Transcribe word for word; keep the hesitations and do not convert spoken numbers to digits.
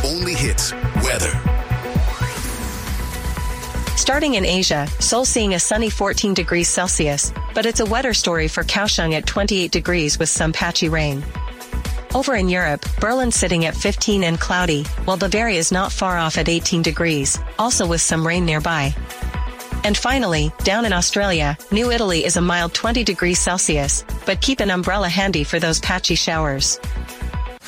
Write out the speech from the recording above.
only hits, weather. Starting in Asia, Seoul seeing a sunny fourteen degrees Celsius, but it's a wetter story for Kaohsiung at twenty-eight degrees with some patchy rain. Over in Europe, Berlin sitting at fifteen and cloudy, while Bavaria is not far off at eighteen degrees, also with some rain nearby. And finally, down in Australia, New Italy is a mild twenty degrees Celsius, but keep an umbrella handy for those patchy showers.